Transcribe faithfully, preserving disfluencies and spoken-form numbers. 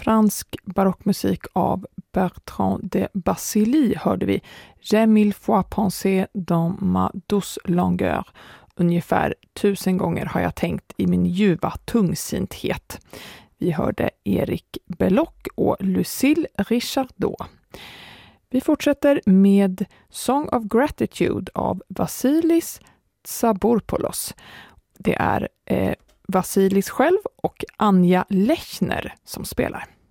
fransk barockmusik av Bertrand de Basilly hörde vi J'ai mille fois pensé dans ma douce langueur. Ungefär tusen gånger har jag tänkt i min ljuva tungsinthet. Vi hörde Erik Belloc och Lucille Richardot. Vi fortsätter med Song of Gratitude av Vasilis Tsabourpoulos. Det är eh, Vasilis själv och Anja Lechner som spelar.